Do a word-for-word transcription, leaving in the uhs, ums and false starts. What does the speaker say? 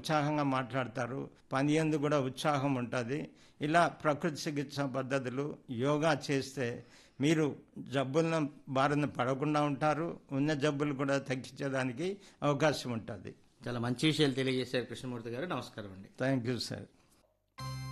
ఉత్సాహంగా మాట్లాడతారు, పని యందు కూడా ఉత్సాహం ఉంటుంది. ఇలా ప్రకృతి చికిత్స పద్ధతులు యోగా చేస్తే మీరు జబ్బులను బారిన పడకుండా ఉంటారు, ఉన్న జబ్బులు కూడా తగ్గించడానికి అవకాశం ఉంటుంది. చాలా మంచి విషయాలు తెలియజేశారు కృష్ణమూర్తి గారు. నమస్కారం అండి. Thank you sir.